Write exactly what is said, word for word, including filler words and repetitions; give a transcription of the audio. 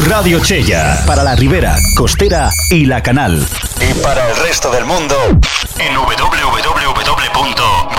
Radio Chella. Para la Ribera, Costera y La Canal. Y para el resto del mundo, en doble u doble u doble u punto